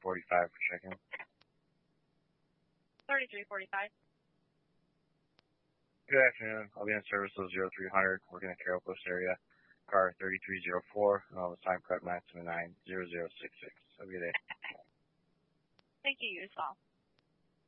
3345 for check-in. 3345. Good afternoon. I'll be on service of 0300, working in the Carroll Post area. Car 3304, and all the time card match to 90066. Have a good day. Thank you, you as well.